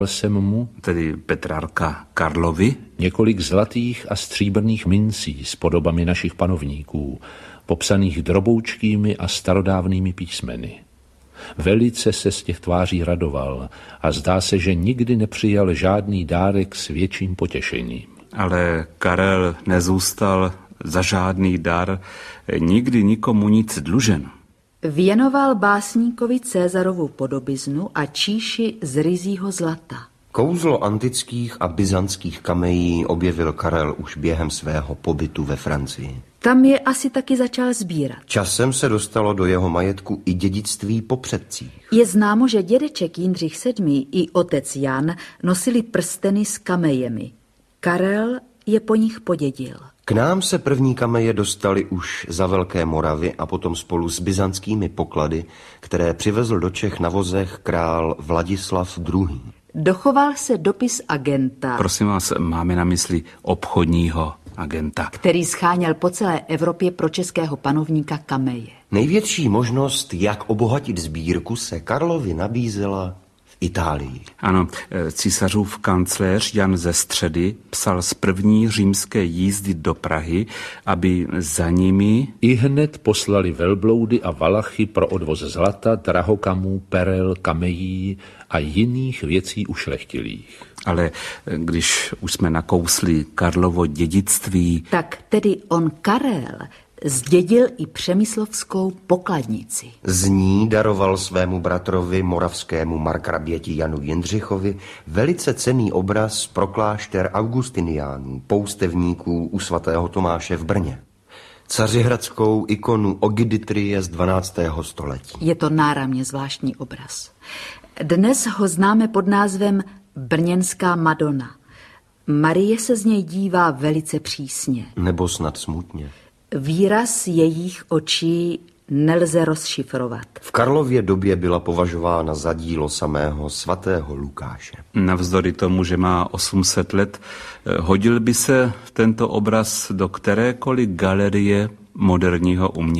jsem mu, tedy Petrarka Karlovi, několik zlatých a stříbrných mincí s podobami našich panovníků, popsaných droboučkými a starodávnými písmeny. Velice se z těch tváří radoval a zdá se, že nikdy nepřijal žádný dárek s větším potěšením. Ale Karel nezůstal za žádný dar nikdy nikomu nic dlužen. Věnoval básníkovi Cézarovu podobiznu a číši z ryzího zlata. Kouzlo antických a byzantských kamejí objevil Karel už během svého pobytu ve Francii. Tam je asi taky začal sbírat. Časem se dostalo do jeho majetku i dědictví po předcích. Je známo, že dědeček Jindřich VII. I otec Jan nosili prsteny s kamejemi. Karel je po nich podědil. K nám se první kameje dostaly už za Velké Moravy a potom spolu s byzantskými poklady, které přivezl do Čech na vozech král Vladislav II. Dochoval se dopis agenta, Prosím vás, máme na mysli obchodního agenta, který scháněl po celé Evropě pro českého panovníka kameje. Největší možnost, jak obohatit sbírku, se Karlovi nabízela v Itálii. Ano, císařův kancléř Jan ze Středy psal z první římské jízdy do Prahy, aby za nimi ihned poslali velbloudy a valachy pro odvoz zlata, drahokamů, perel, kamejí a jiných věcí ušlechtilých. Ale když už jsme nakousli Karlovo dědictví, Tak tedy on Karel zdědil i přemyslovskou pokladnici. Z ní daroval svému bratrovi moravskému markraběti Janu Jindřichovi velice cenný obraz pro klášter Augustiniánů, poustevníků u svatého Tomáše v Brně. Cařihradskou ikonu Ogiditrie z 12. století. Je to náramně zvláštní obraz. Dnes ho známe pod názvem Brněnská Madonna. Marie se z něj dívá velice přísně. Nebo snad smutně. Výraz jejich očí nelze rozšifrovat. V Karlově době byla považována za dílo samého svatého Lukáše. navzdory tomu, že má 800 let, hodil by se tento obraz do kterékoliv galerie moderního umění.